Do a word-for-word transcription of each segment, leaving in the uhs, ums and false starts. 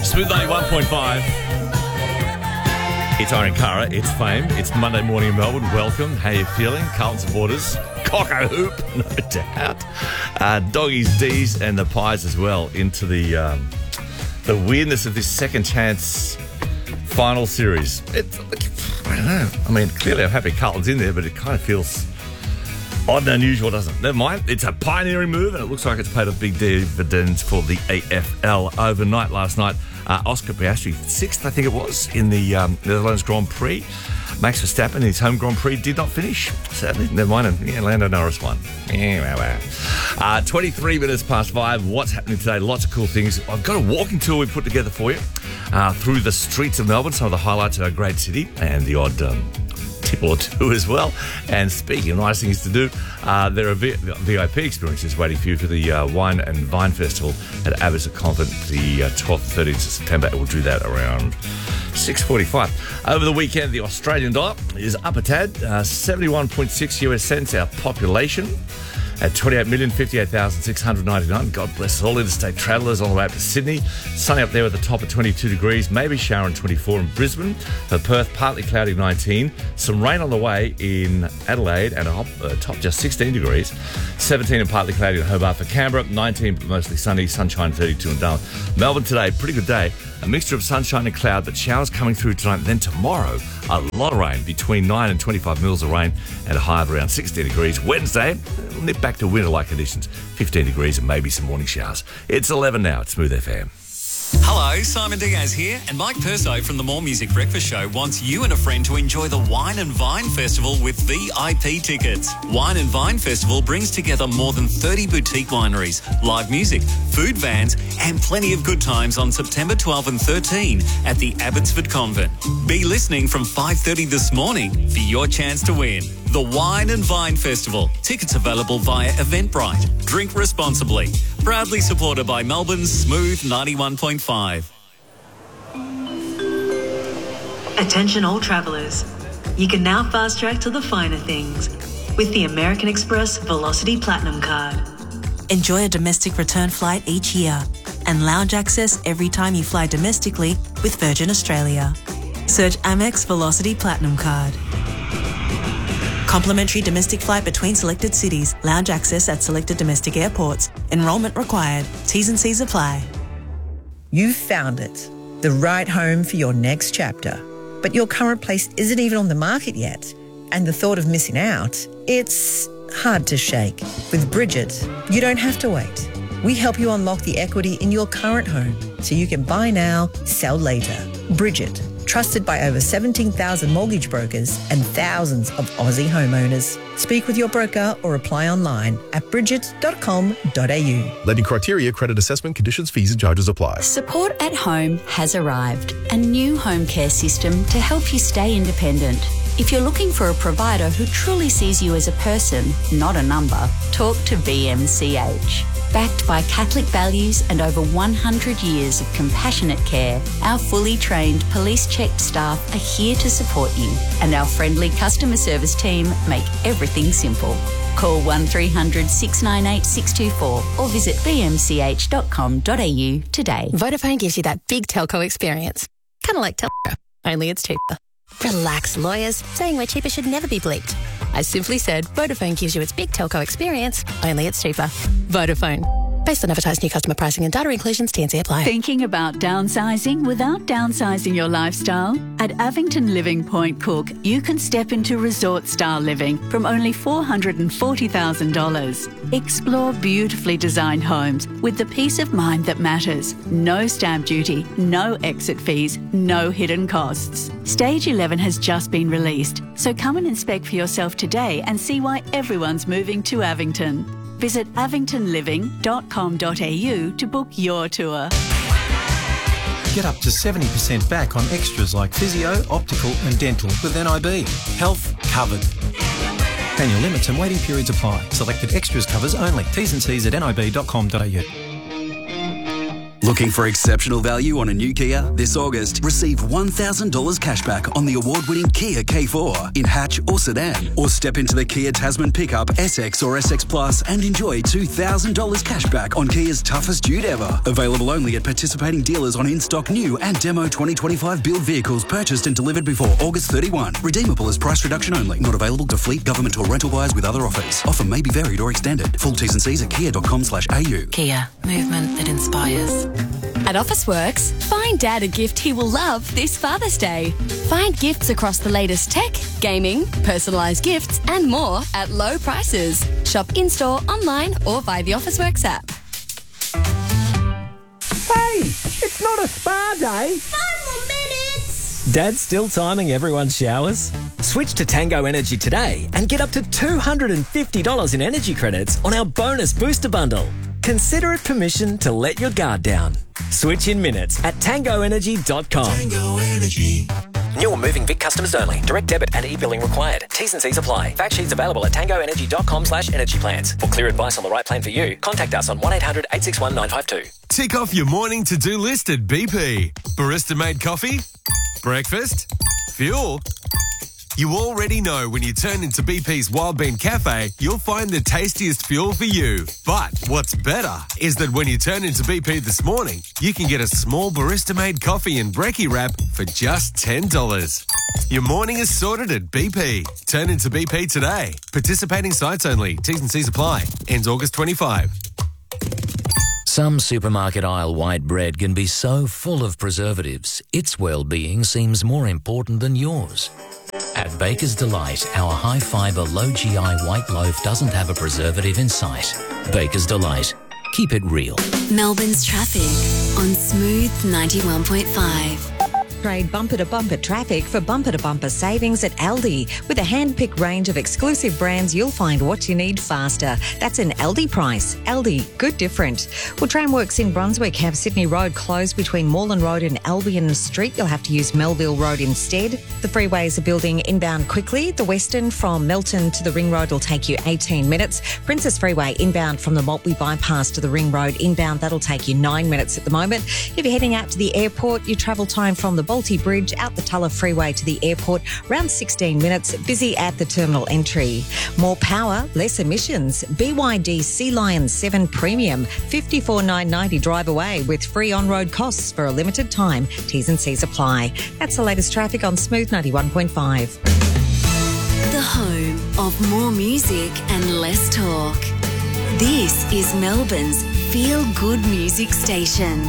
Smooth ninety-one point five. It's Iron Cara, it's Fame, it's Monday morning in Melbourne. Welcome. How you feeling? Carlton supporters. Cock-a-hoop, no doubt. Uh, doggies, D's and the Pies as well into the um, the weirdness of this second chance final series. It's, I don't know. I mean, clearly I'm happy Carlton's in there, but it kind of feels odd and unusual, doesn't it? Never mind. It's a pioneering move, and it looks like it's paid a big dividends for the A F L overnight last night. Uh, Oscar Piastri, sixth, I think it was, in the um, Netherlands Grand Prix. Max Verstappen, in his home Grand Prix, did not finish, sadly. Never mind. And yeah, Lando Norris won. Yeah, uh, twenty-three minutes past five. What's happening today? Lots of cool things. I've got a walking tour we've put together for you uh, through the streets of Melbourne, some of the highlights of our great city, and the odd um, tip or two as well. And speaking of nice things to do, uh, there are v- V I P experiences waiting for you for the uh, Wine and Vine Festival at Abbotsford Convent the uh, twelfth and thirteenth of September. We'll do that around six forty-five. Over the weekend, the Australian dollar is up a tad, uh, seventy-one point six U S cents. Our population at twenty-eight million fifty-eight thousand six hundred ninety-nine. God bless all interstate travellers on the way up to Sydney. Sunny up there with a top of twenty-two degrees, maybe shower in twenty-four in Brisbane. For Perth, partly cloudy nineteen. Some rain on the way in Adelaide and a hop, uh, top just sixteen degrees. seventeen and partly cloudy in Hobart. For Canberra, nineteen but mostly sunny, sunshine thirty-two in Darwin. Melbourne today, pretty good day. A mixture of sunshine and cloud, but showers coming through tonight. Then tomorrow, a lot of rain, between nine and twenty-five mils of rain and a high of around sixteen degrees. Wednesday, we'll nip back to winter-like conditions, fifteen degrees and maybe some morning showers. It's eleven now at Smooth F M. Hello, Simon Diaz here, and Mike Perso from the More Music Breakfast Show wants you and a friend to enjoy the Wine and Vine Festival with V I P tickets. Wine and Vine Festival brings together more than thirty boutique wineries, live music, food vans, and plenty of good times on September twelfth and thirteenth at the Abbotsford Convent. Be listening from five thirty this morning for your chance to win. The Wine and Vine Festival. Tickets available via Eventbrite. Drink responsibly. Proudly supported by Melbourne's Smooth ninety-one point five. Attention all travellers. You can now fast track to the finer things with the American Express Velocity Platinum Card. Enjoy a domestic return flight each year and lounge access every time you fly domestically with Virgin Australia. Search Amex Velocity Platinum Card. Complimentary domestic flight between selected cities. Lounge access at selected domestic airports. Enrolment required. T's and C's apply. You've found it. The right home for your next chapter. But your current place isn't even on the market yet. And the thought of missing out, it's hard to shake. With Bridget, you don't have to wait. We help you unlock the equity in your current home so you can buy now, sell later. Bridget, trusted by over seventeen thousand mortgage brokers and thousands of Aussie homeowners. Speak with your broker or apply online at bridget dot com dot a u. Lending criteria, credit assessment, conditions, fees and charges apply. Support at Home has arrived, a new home care system to help you stay independent. If you're looking for a provider who truly sees you as a person, not a number, talk to V M C H. Backed by Catholic values and over one hundred years of compassionate care, our fully trained police-checked staff are here to support you, and our friendly customer service team make everything simple. Call one three hundred six nine eight six two four or visit v m c h dot com dot a u today. Vodafone gives you that big telco experience. Kind of like telco, only it's cheaper. Relax, lawyers. Saying we're cheaper should never be bleeped. I simply said Vodafone gives you its big telco experience, only it's cheaper. Vodafone. Based on advertised new customer pricing and data inclusions, T and C apply. Thinking about downsizing without downsizing your lifestyle? At Avington Living Point Cook, you can step into resort-style living from only four hundred forty thousand dollars. Explore beautifully designed homes with the peace of mind that matters. No stamp duty, no exit fees, no hidden costs. Stage eleven has just been released, so come and inspect for yourself today and see why everyone's moving to Avington. Visit avington living dot com dot a u to book your tour. Get up to seventy percent back on extras like physio, optical and dental with N I B. Health covered. Annual limits and waiting periods apply. Selected extras covers only. T's and C's at n i b dot com dot a u. Looking for exceptional value on a new Kia? This August, receive one thousand dollars cashback on the award-winning Kia K four in hatch or sedan. Or step into the Kia Tasman pickup S X or S X Plus and enjoy two thousand dollars cashback on Kia's toughest dude ever. Available only at participating dealers on in-stock new and demo twenty twenty-five build vehicles purchased and delivered before August thirty-first. Redeemable as price reduction only. Not available to fleet, government or rental buyers with other offers. Offer may be varied or extended. Full T's and C's at kia dot com slash a u. Kia. Movement that inspires. At Officeworks, find Dad a gift he will love this Father's Day. Find gifts across the latest tech, gaming, personalised gifts and more at low prices. Shop in-store, online or via the Officeworks app. Hey, it's not a spa day. Five more minutes. Dad's still timing everyone's showers? Switch to Tango Energy today and get up to two hundred fifty dollars in energy credits on our bonus booster bundle. Consider it permission to let your guard down. Switch in minutes at tango energy dot com. Tango Energy. New or moving Vic customers only. Direct debit and e-billing required. T's and C's apply. Fact sheets available at tango energy dot com slash energy plans. For clear advice on the right plan for you, contact us on one eight hundred eight six one nine five two. Tick off your morning to-do list at B P. Barista-made coffee? Breakfast? Fuel? You already know when you turn into B P's Wild Bean Cafe, you'll find the tastiest fuel for you. But what's better is that when you turn into B P this morning, you can get a small barista-made coffee and brekkie wrap for just ten dollars. Your morning is sorted at B P. Turn into B P today. Participating sites only. T's and C's apply. Ends August twenty-fifth. Some supermarket aisle white bread can be so full of preservatives, its well-being seems more important than yours. At Baker's Delight, our high-fibre, low-G I white loaf doesn't have a preservative in sight. Baker's Delight. Keep it real. Melbourne's traffic on Smooth ninety-one point five. Trade bumper-to-bumper traffic for bumper-to-bumper savings at Aldi. With a hand-picked range of exclusive brands, you'll find what you need faster. That's an Aldi price. Aldi, good different. Well, Tramworks in Brunswick have Sydney Road closed between Moreland Road and Albion Street. You'll have to use Melville Road instead. The freeways are building inbound quickly. The Western from Melton to the Ring Road will take you eighteen minutes. Princess Freeway inbound from the Maltby Bypass to the Ring Road inbound, that'll take you nine minutes at the moment. If you're heading out to the airport, your travel time from the Balti Bridge out the Tulla Freeway to the airport, around sixteen minutes. Busy at the terminal entry. More power, less emissions. B Y D Sea Lion seven Premium, fifty-four thousand nine hundred ninety drive away with free on-road costs for a limited time. T's and C's apply. That's the latest traffic on Smooth ninety-one point five. The home of more music and less talk. This is Melbourne's feel-good music station.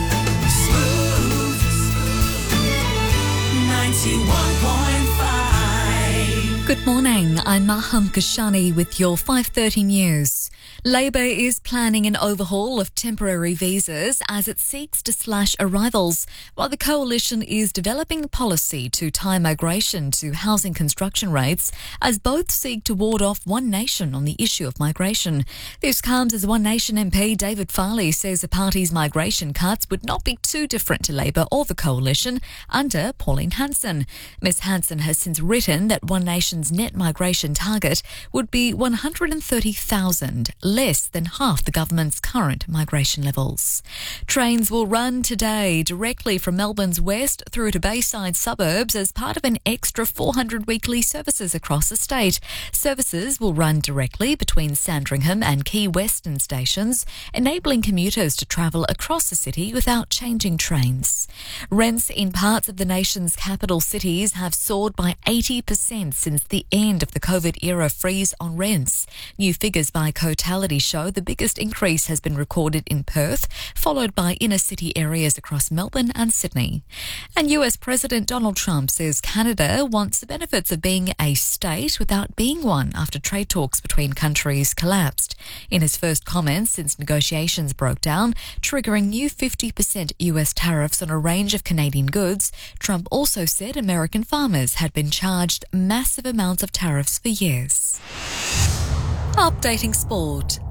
ninety-one point five. Good morning, I'm Maham Kashani with your five thirty news. Labor is planning an overhaul of temporary visas as it seeks to slash arrivals, while the coalition is developing a policy to tie migration to housing construction rates, as both seek to ward off One Nation on the issue of migration. This comes as One Nation M P David Farley says the party's migration cuts would not be too different to Labor or the coalition under Pauline Hanson. Miss Hanson has since written that One Nation's net migration target would be one hundred thirty thousand, less than half the government's current migration levels. Trains will run today directly from Melbourne's west through to Bayside suburbs as part of an extra four hundred weekly services across the state. Services will run directly between Sandringham and Key Western stations, enabling commuters to travel across the city without changing trains. Rents in parts of the nation's capital cities have soared by eighty percent since the end of the COVID-era freeze on rents. New figures by Cotality show the biggest increase has been recorded in Perth, followed by inner city areas across Melbourne and Sydney. And U S President Donald Trump says Canada wants the benefits of being a state without being one after trade talks between countries collapsed. In his first comments since negotiations broke down, triggering new fifty percent U S tariffs on a range of Canadian goods, Trump also said American farmers had been charged massive amounts of tariffs for years. Updating sport.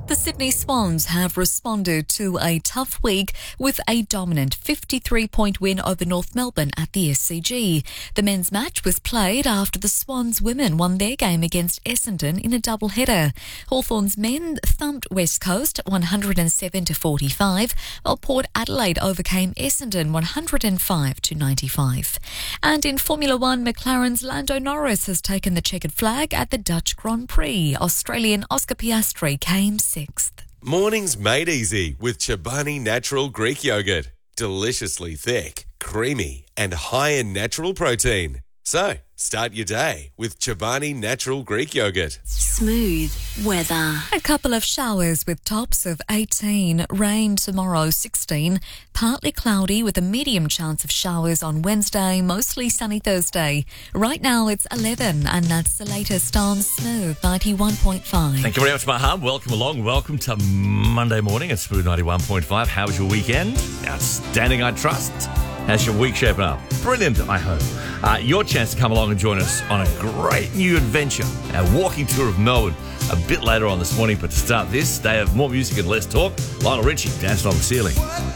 The Sydney Swans have responded to a tough week with a dominant fifty-three point win over North Melbourne at the S C G. The men's match was played after the Swans women won their game against Essendon in a double-header. Hawthorn's men thumped West Coast one hundred seven to forty-five, while Port Adelaide overcame Essendon one hundred five to ninety-five. And in Formula One, McLaren's Lando Norris has taken the checkered flag at the Dutch Grand Prix. Australian Oscar Piastri came sixth. Mornings made easy with Chobani Natural Greek Yogurt. Deliciously thick, creamy, and high in natural protein. So, start your day with Chobani Natural Greek Yogurt. Smooth weather. A couple of showers with tops of eighteen. Rain tomorrow, sixteen. Partly cloudy with a medium chance of showers on Wednesday. Mostly sunny Thursday. Right now it's eleven, and that's the latest on Smooth ninety-one point five. Thank you very much, Maham. Welcome along. Welcome to Monday morning at Smooth ninety-one point five. How was your weekend? Outstanding, I trust. How's your week shaping up? Brilliant, I hope. Uh, your chance to come along and join us on a great new adventure, our walking tour of Melbourne, a bit later on this morning. But to start this, they have more music and less talk. Lionel Richie, Dancing on the Ceiling.